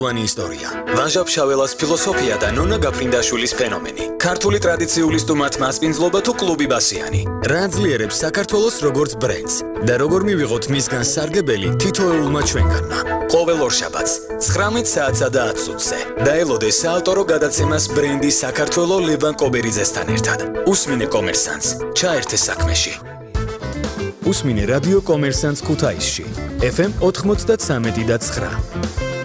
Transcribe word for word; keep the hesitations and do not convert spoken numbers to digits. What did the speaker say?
ვანი ისტორია. ვაჟა ფშაველას ფილოსოფია და ნონა გაფრინდაშვილის ფენომენი. ქართული ტრადიციული სტუმართ მასპინძლობა თუ კლუბი ბასიანი. რა აძლიერებს საქართველოს როგორც ბრენდს და როგორ მივიღოთ მისგან სარგებელი თითოეულმა ჩვენგანმა. ყოველ ორშაბათს ცხრამეტ საათსა და ათს წუთზე დაელოდე საავტორო გადაცემას ბრენდი საქართველო ლევან კობერიძესთან ერთად. უსმინე კომერსანტს, ჩაერთე საქმეში. უსმინე რადიო კომერსანტს ქუთაისში. ეფ ემ ოთხმოცდათსამეტი და ცხრა.